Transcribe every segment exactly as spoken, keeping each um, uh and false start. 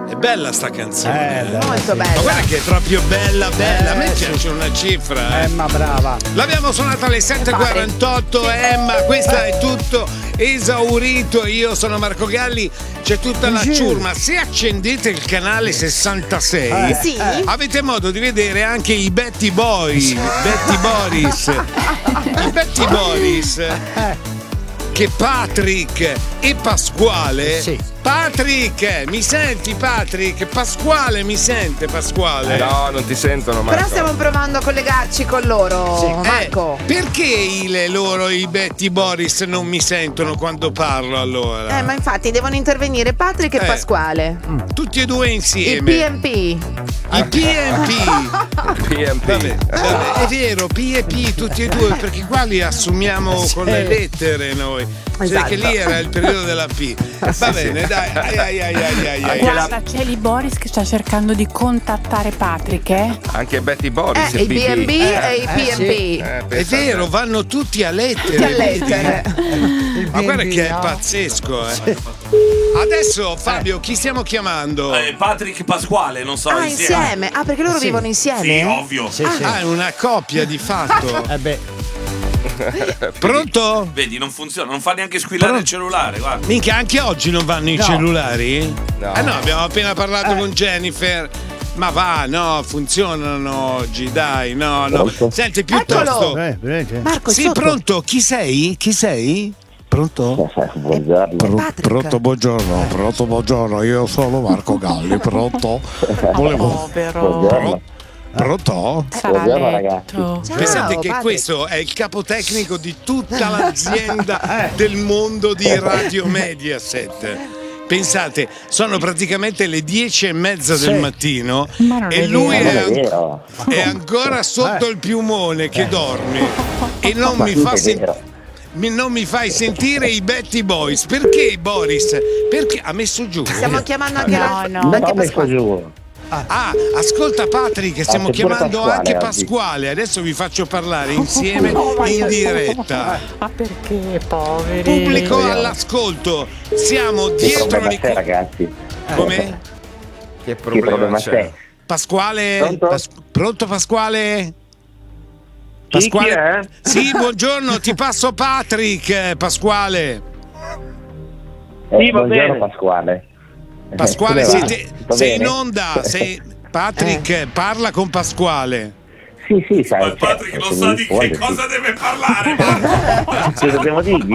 È bella sta canzone. Eh, molto bella. Ma guarda che è proprio bella, bella. A me Eh, piace sì. una cifra. Emma, brava. L'abbiamo suonata alle sette e quarantotto. Emma, questa è tutto esaurito. Io sono Marco Galli. C'è tutta la ciurma. Se accendete il canale sessantasei, Eh, sì. avete modo di vedere anche i Betty Boy. Betty Boris. I Betty Boris. Che Patrick e Pasquale. Sì. Patrick, mi senti Patrick? Pasquale mi sente Pasquale? No, non ti sentono, Marco. Però stiamo provando a collegarci con loro, Sì. Marco. Eh, perché i, loro, i Betty Boris, non mi sentono quando parlo allora? Eh, ma infatti devono intervenire Patrick e Eh. Pasquale. Tutti e due Il insieme. P and P. I P and P. P and P. Vabbè, vabbè, è vero, P e P tutti e due, perché qua li assumiamo con le lettere noi. Cioè Esatto. che lì era il periodo della P. Va bene, dai. Ai, ai, ai, ai, ai, ai. Guarda, c'è lì Boris che sta cercando di contattare Patrick, eh? Anche Betty Boris. Eh, i B and B e i eh, P and sì. P. Eh, È pensa vero, a te. vanno tutti a lettere. Tutti a vedi? lettere. Ma guarda che è pazzesco, eh. Adesso, Fabio, chi stiamo chiamando? Eh, Patrick Pasquale, non so, Ah, insieme. Ah, perché loro Sì. vivono insieme? Sì, ovvio. Sì, sì. Ah, è una coppia di fatto. Eh beh. Pronto? Vedi, non funziona, non fa neanche squillare il cellulare, guarda. Minchia, anche oggi non vanno i No. cellulari? No. Ah no, abbiamo appena parlato Eh. con Jennifer. Ma va, no, funzionano oggi, dai, no, no. Senti, piuttosto. Eccolo. Eh, vedete? Marco, è Sì, sotto. pronto, chi sei? Chi sei? Pronto? Buongiorno. È Patrick. Pronto, buongiorno, pronto, buongiorno, io sono Marco Galli, pronto? Volevo. Povero. Buongiorno. Pronto? Sarà Buongiorno, letto. Ciao, Pensate che Patrick. questo è il capotecnico di tutta l'azienda del mondo di Radio Mediaset. Pensate, sono praticamente le dieci e mezza del Sì. mattino Ma non e è lui Ma non è, è an- vero. è ancora sotto il piumone che dorme e non Ma mi sì, fa è sentire. vero. Non mi fai sentire i Betty Boys. Perché Boris? Perché ha messo giù? Stiamo chiamando anche No, la... no. Non anche ho messo Pasquale. giù. Ah, ascolta Patrick, stiamo c'è pure chiamando Pasquale anche oggi. Pasquale. Adesso vi faccio parlare insieme in diretta. Ma perché, poveri? Pubblico all'ascolto. Siamo Che dietro problema le c'è, cu- ragazzi? Come? Che Che problema, problema c'è? c'è? Pasquale? Pronto? Pas- pronto Pasquale? Chi, chi Pasquale? è? Sì, buongiorno, ti passo Patrick, eh, Pasquale. Eh, Sì, va buongiorno bene. Pasquale. Eh, Pasquale, come sei, va? te- Tutto sei in bene? onda, sei... Patrick, parla con Pasquale. Sì, sì, sai. Ma Patrick certo, non se sa mi di vuole, che sì. cosa deve parlare. ma- Che dobbiamo dirgli?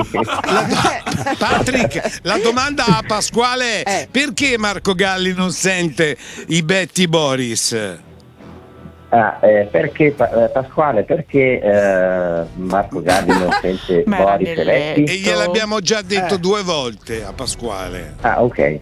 Patrick, la domanda a Pasquale è Eh. perché Marco Galli non sente i Betty Boris? Ah, eh, perché Pa- eh, Pasquale? Perché eh, Marco Galli non sente Ma era Boris e nel Betty? E gliel'abbiamo già detto Eh. due volte a Pasquale. Ah, ok. Eh.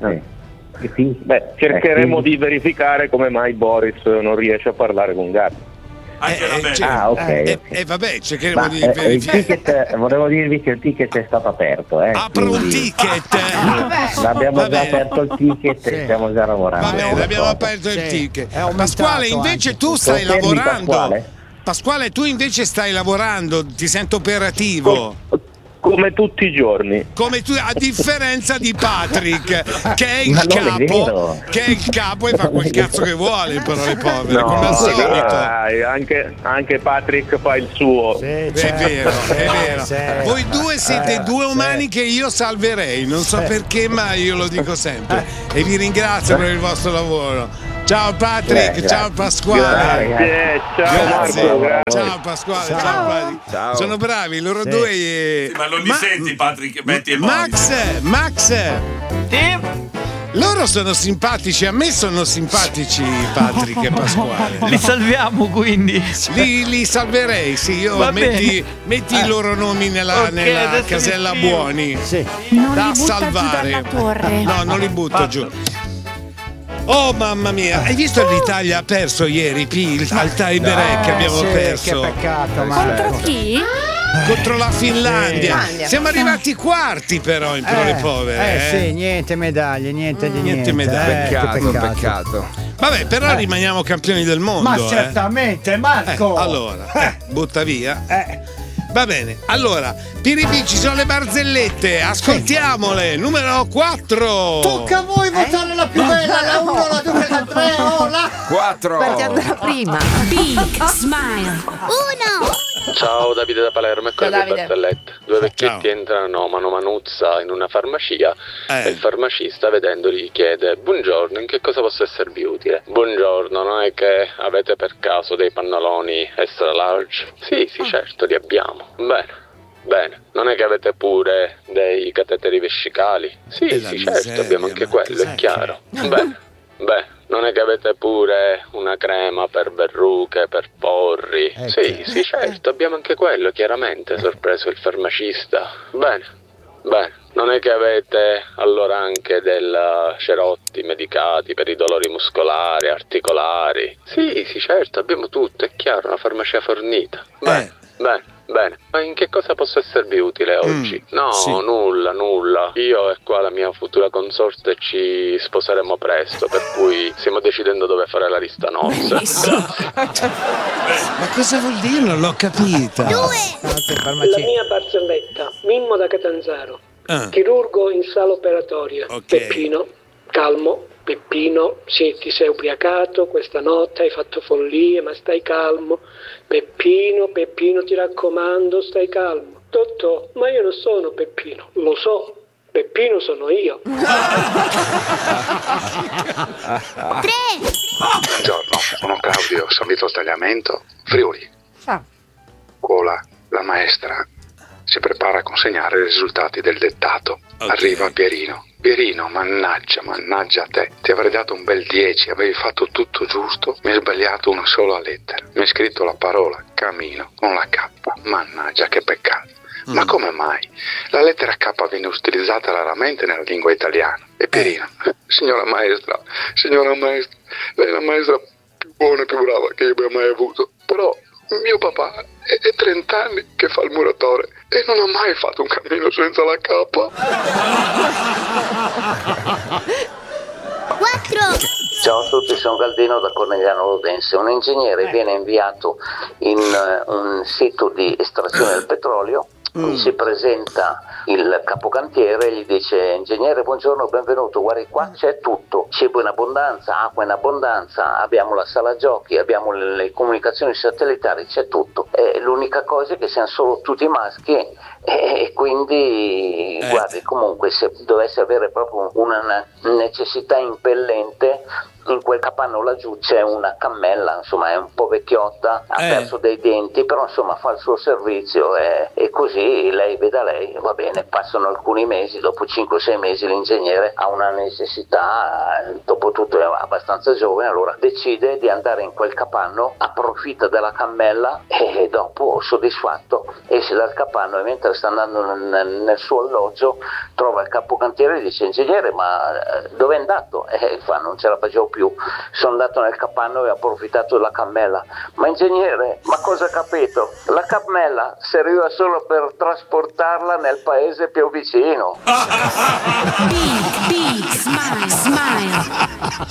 E quindi- Beh, cercheremo eh, quindi- di verificare come mai Boris non riesce a parlare con Gatti. Anche la Eh, bella. cioè- Ah, ok. E ok. eh, vabbè, cercheremo Ma, di eh, il verificare. ticket, volevo dirvi che il ticket è stato aperto. Eh, Apro un quindi ticket. L'abbiamo Va già bene. aperto il ticket e Sì. stiamo già lavorando. Va bene, sulla abbiamo cosa. aperto il Sì, ticket. è aumentato Pasquale, invece anche. tu stai Confermi, lavorando. Pasquale? Pasquale, tu invece stai lavorando, ti sento operativo. Come tutti i giorni. Come tu, a differenza di Patrick, che è il Ma non è capo, vero. che è il capo e fa quel cazzo che vuole in parole povere, come al No, solito. dai, anche, anche Patrick fa il suo. Sì, È certo. vero, è vero. Sì. Voi due siete Eh, due umani sì. che io salverei, non so Sì. perché, ma io lo dico sempre. E vi ringrazio per il vostro lavoro. Ciao Patrick, Eh, ciao grazie. Pasquale. Grazie, ciao Grazie. Marco, grazie. Ciao Pasquale, ciao, Ciao. Patrick. Ciao. Sono bravi loro Sì. due. E... Sì, ma non li Ma- senti Patrick, Betty e Boris? Max, Max. Loro sono simpatici, a me sono simpatici Patrick e Pasquale. Li salviamo quindi. Li, li salverei, sì, io Va metti, metti i loro nomi nella, Ok, nella adesso casella li scrivo. buoni. Sì. Non Da li butta salvare. giù dalla torre. No, non li butto giù. Oh mamma mia, hai visto l'Italia ha perso ieri P, il- al tie break Eh, abbiamo sì, perso Che peccato, Contro Marco. chi? contro la Finlandia. Finlandia. Siamo arrivati quarti però in parole Eh, povere. eh, eh. sì, niente medaglie, niente di Niente niente. medaglie. Eh, che Peccato, peccato. Vabbè, però rimaniamo campioni del mondo. Ma eh. certamente, Eh, Marco. allora, eh, butta via. Eh, Va bene, allora, Piripì, ci sono le barzellette, ascoltiamole. Numero quattro. Tocca a voi votare la più bella, la uno, la due, la tre, oh, la quattro. Perché andrà prima. Big Smile. Uno. Ciao, Davide da Palermo, e con Ciao, le Davide. barzellette. Due vecchietti Ciao. entrano mano manuzza in una farmacia Eh. e il farmacista, vedendoli, gli chiede: buongiorno, in che cosa posso esservi utile? Buongiorno, non è che avete per caso dei pannoloni extra large? Sì, sì, certo, li abbiamo. Bene. Bene, non è che avete pure dei cateteri vescicali? Sì, E la sì, certo, miseria, abbiamo anche ma quello, cos'è è chiaro. Beh, beh, non è che avete pure una crema per verruche, per porri? Sì, sì, certo, abbiamo anche quello, chiaramente, sorpreso il farmacista. Bene, bene, non è che avete allora anche del cerotti medicati per i dolori muscolari, articolari? Sì, sì, certo, abbiamo tutto, è chiaro, una farmacia fornita. Bene, bene. Bene, ma in che cosa posso esservi utile oggi? Mm, no, sì. nulla, nulla. Io e qua la mia futura consorte ci sposeremo presto, per cui stiamo decidendo dove fare la lista nozze. Ma cosa vuol dire? Non l'ho capita. Grazie, La farmacia. mia barzelletta, Mimmo da Catanzaro, Ah, chirurgo in sala operatoria. Ok. Peppino, calmo, Peppino, sì, ti sei ubriacato questa notte, hai fatto follie, ma stai calmo. Peppino, Peppino, ti raccomando, stai calmo. Dottor, ma io non sono Peppino, lo so, Peppino sono io. Buongiorno, sono Claudio, San Tagliamento, Friuli. Ciao. Cola, la maestra si prepara a consegnare i risultati del dettato. Ok. Arriva Pierino. Pierino, mannaggia, mannaggia a te. Ti avrei dato un bel dieci, avevi fatto tutto giusto. Mi hai sbagliato una sola lettera. Mi hai scritto la parola camino con la K. Mannaggia, che peccato. Ma come mai? La lettera K viene utilizzata raramente nella lingua italiana. E Pierino, signora maestra, signora maestra, lei è la maestra più buona e più brava che io abbia mai avuto. Però mio papà è, è trenta anni che fa il muratore e non ha mai fatto un cammino senza la K. Quattro. Ciao a tutti, sono Galdino da Cornegliano Lodense. Un ingegnere viene inviato in uh, un sito di estrazione del petrolio. Mm. Si presenta il capocantiere e gli dice: ingegnere, buongiorno, benvenuto, guardi qua c'è tutto, cibo in abbondanza, acqua in abbondanza, abbiamo la sala giochi, abbiamo le, le comunicazioni satellitari, c'è tutto. E l'unica cosa è che siamo solo tutti maschi e, e quindi eh. guardi, comunque se dovesse avere proprio una necessità impellente, in quel capanno laggiù c'è una cammella, insomma è un po' vecchiotta, ha eh. perso dei denti, però insomma fa il suo servizio e, e così lei veda lei, va bene, passano alcuni mesi, dopo cinque sei mesi l'ingegnere ha una necessità, dopo tutto è abbastanza giovane, allora decide di andare in quel capanno, approfitta della cammella e dopo soddisfatto esce dal capanno e mentre sta andando nel, nel suo alloggio trova il capocantiere e dice: ingegnere, ma dove è andato? E fa: non ce la facevo più, sono andato nel capanno e ho approfittato della cammella. Ma ingegnere, ma cosa ha capito? La cammella serviva solo per trasportarla nel paese più vicino. Big, big, smile, smile.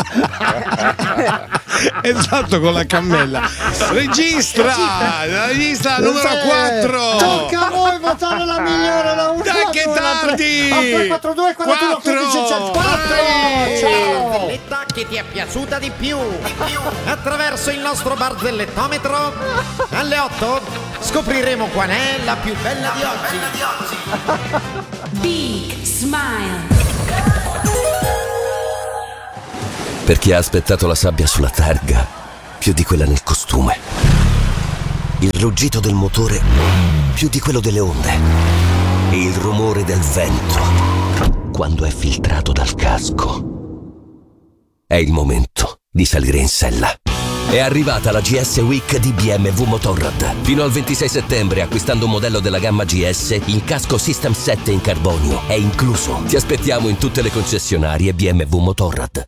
Esatto, con la cammella. Registra, registra numero quattro. Tocca a voi votare la migliore, la uno. Dai che tardi. quattro due quarantuno quindici quattro. La barzelletta che ti è piaciuta di più. Attraverso il nostro barzellettometro alle otto scopriremo qual è la più bella di oggi. Big smile. Per chi ha aspettato la sabbia sulla targa più di quella nel costume, il ruggito del motore più di quello delle onde e il rumore del vento quando è filtrato dal casco. È il momento di salire in sella. È arrivata la G S Week di B M W Motorrad. Fino al ventisei settembre, acquistando un modello della gamma G S, il casco System sette in carbonio è incluso. Ti aspettiamo in tutte le concessionarie B M W Motorrad.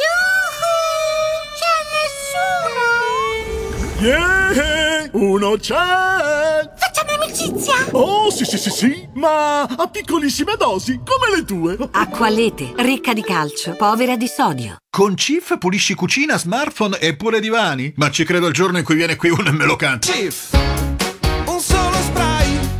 Yeah! Uno c'è! Facciamo amicizia! Oh, sì, sì, sì, sì, ma a piccolissime dosi, come le tue. Acqualete, ricca di calcio, povera di sodio. Con Cif pulisci cucina, smartphone e pure divani? Ma ci credo il giorno in cui viene qui uno e me lo canta. Cif, un solo spray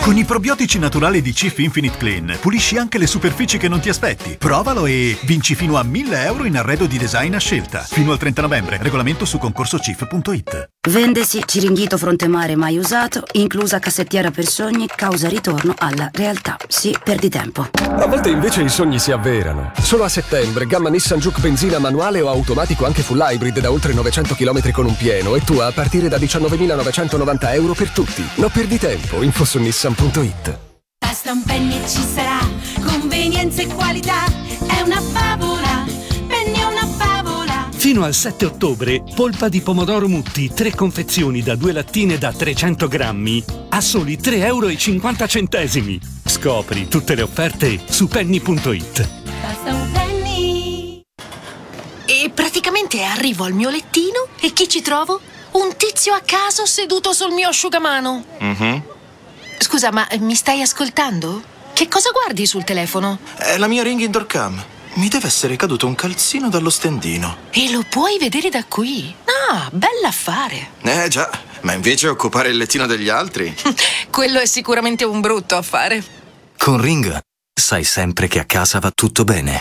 Con i probiotici naturali di Cif Infinite Clean pulisci anche le superfici che non ti aspetti. Provalo e vinci fino a mille euro in arredo di design a scelta. Fino al trenta novembre. Regolamento su concorso cif punto it. Vendesi Ciringhito Fronte Mare mai usato, inclusa cassettiera per sogni, causa ritorno alla realtà. Sì, perdi tempo. A volte invece i sogni si avverano. Solo a settembre, gamma Nissan Juke benzina manuale o automatico anche full hybrid da oltre novecento chilometri con un pieno e tua a partire da diciannovemilanovecentonovanta euro per tutti. Non perdi tempo, info su nissan punto it. Basta un penny e ci sarà convenienza e qualità. È una favola, penny è una favola. Fino al sette ottobre, polpa di pomodoro Mutti, tre confezioni da due lattine da trecento grammi a soli tre euro e cinquanta centesimi. Scopri tutte le offerte su penny punto it. Basta un penny. E praticamente arrivo al mio lettino e chi ci trovo? Un tizio a caso seduto sul mio asciugamano. Mm-hmm. Scusa, ma mi stai ascoltando? Che cosa guardi sul telefono? È la mia Ring Indoor Cam. Mi deve essere caduto un calzino dallo stendino. E lo puoi vedere da qui? Ah, bell'affare. Eh già, ma invece occupare il lettino degli altri? Quello è sicuramente un brutto affare. Con Ring sai sempre che a casa va tutto bene.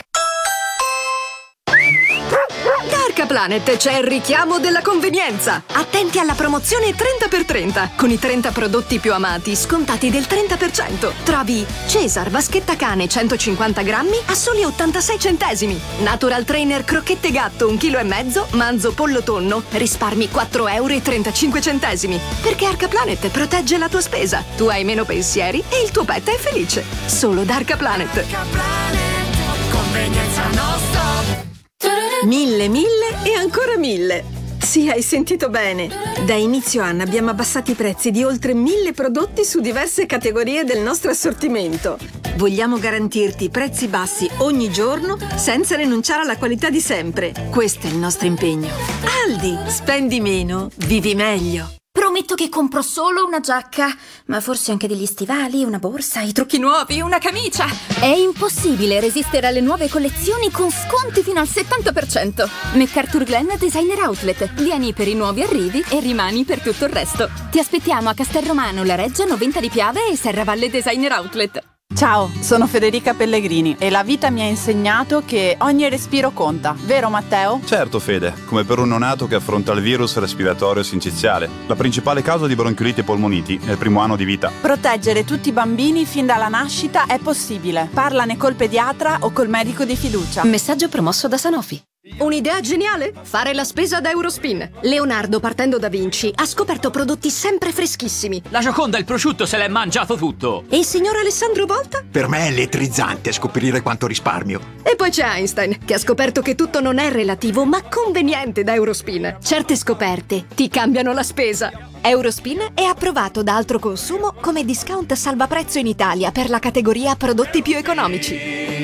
Da Arcaplanet c'è il richiamo della convenienza. Attenti alla promozione trenta per trenta. Con i trenta prodotti più amati scontati del trenta per cento. Trovi Cesar vaschetta cane centocinquanta grammi a soli ottantasei centesimi. Natural Trainer crocchette gatto un chilo e mezzo. Manzo pollo tonno risparmi quattro euro e trentacinque centesimi. Perché Arcaplanet protegge la tua spesa. Tu hai meno pensieri e il tuo pet è felice. Solo da Arcaplanet. Arcaplanet, convenienza non stop. Mille, mille e ancora mille. Sì, hai sentito bene. Da inizio anno abbiamo abbassato i prezzi di oltre mille prodotti su diverse categorie del nostro assortimento. Vogliamo garantirti prezzi bassi ogni giorno senza rinunciare alla qualità di sempre. Questo è il nostro impegno. Aldi, spendi meno, vivi meglio. Prometto che compro solo una giacca, ma forse anche degli stivali, una borsa, i trucchi nuovi, una camicia. È impossibile resistere alle nuove collezioni con sconti fino al settanta per cento. MacArthur Glen Designer Outlet. Vieni per i nuovi arrivi e rimani per tutto il resto. Ti aspettiamo a Castelromano, La Reggia, Noventa di Piave e Serravalle Designer Outlet. Ciao, sono Federica Pellegrini e la vita mi ha insegnato che ogni respiro conta, vero Matteo? Certo Fede, come per un neonato che affronta il virus respiratorio sinciziale, la principale causa di bronchioliti e polmoniti nel primo anno di vita. Proteggere tutti i bambini fin dalla nascita è possibile. Parlane col pediatra o col medico di fiducia. Messaggio promosso da Sanofi. Un'idea geniale? Fare la spesa da Eurospin. Leonardo, partendo da Vinci, ha scoperto prodotti sempre freschissimi. La Gioconda il prosciutto se l'è mangiato tutto. E il signor Alessandro Volta? Per me è elettrizzante scoprire quanto risparmio. E poi c'è Einstein, che ha scoperto che tutto non è relativo, ma conveniente da Eurospin. Certe scoperte ti cambiano la spesa. Eurospin è approvato da Altro Consumo come discount salvaprezzo in Italia per la categoria prodotti più economici.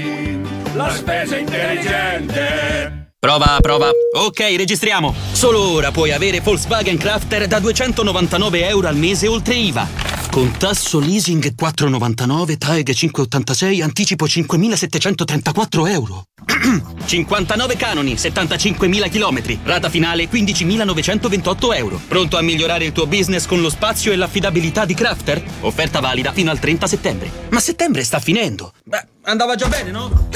La spesa intelligente. Prova, prova. Ok, registriamo. Solo ora puoi avere Volkswagen Crafter da duecentonovantanove euro al mese oltre I V A. Con tasso leasing quattro virgola novantanove, T A E G cinque virgola ottantasei, anticipo cinquemilasettecentotrentaquattro euro. cinquantanove canoni, settantacinquemila chilometri. Rata finale quindicimilanovecentoventotto euro. Pronto a migliorare il tuo business con lo spazio e l'affidabilità di Crafter? Offerta valida fino al trenta settembre. Ma settembre sta finendo. Beh, andava già bene, no?